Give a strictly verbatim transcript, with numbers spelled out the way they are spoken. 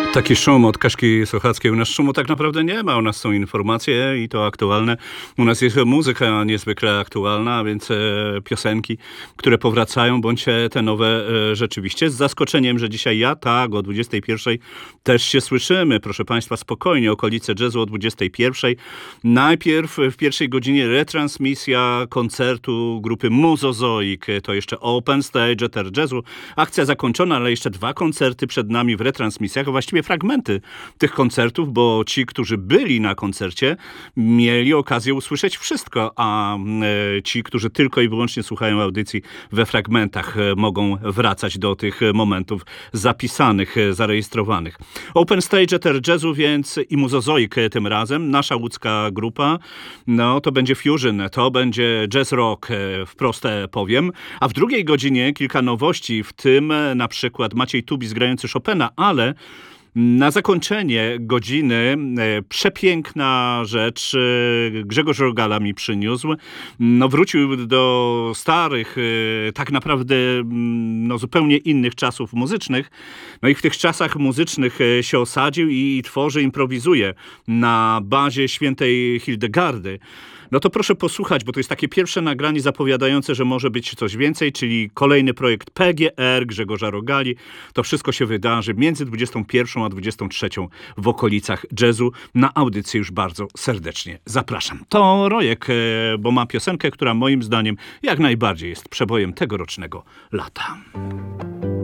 Taki szum od Kaśki Sochackiej. U nas szumu tak naprawdę nie ma. U nas są informacje i to aktualne. U nas jest muzyka niezwykle aktualna, a więc e, piosenki, które powracają, bądź te nowe e, rzeczywiście. Z zaskoczeniem, że dzisiaj ja, tak, o dwudziestej pierwszej też się słyszymy. Proszę Państwa, spokojnie, okolice jazzu o dwudziestej pierwszej. Najpierw w pierwszej godzinie retransmisja koncertu grupy Muzozoik. To jeszcze Open Stage, Eter Jazzu. Akcja zakończona, ale jeszcze dwa koncerty przed nami w retransmisjach. Właściwie fragmenty tych koncertów, bo ci, którzy byli na koncercie, mieli okazję usłyszeć wszystko, a e, ci, którzy tylko i wyłącznie słuchają audycji we fragmentach, e, mogą wracać do tych momentów zapisanych, e, zarejestrowanych. Open Stage Eter Jazzu więc i Muzozoik tym razem, nasza łódzka grupa, no to będzie fusion, to będzie jazz rock, e, wprost powiem, a w drugiej godzinie kilka nowości, w tym e, na przykład Maciej Tubis grający Chopina, ale na zakończenie godziny e, przepiękna rzecz e, Grzegorz Rogala mi przyniósł. No, wrócił do starych, e, tak naprawdę no, zupełnie innych czasów muzycznych. No i w tych czasach muzycznych e, się osadził i tworzy, improwizuje na bazie świętej Hildegardy. No to proszę posłuchać, bo to jest takie pierwsze nagranie zapowiadające, że może być coś więcej, czyli kolejny projekt P G R Grzegorza Rogali. To wszystko się wydarzy między dwudziestą pierwszą a dwudziestą trzecią w okolicach jazzu. Na audycję już bardzo serdecznie zapraszam. To Rojek, bo ma piosenkę, która moim zdaniem jak najbardziej jest przebojem tegorocznego lata.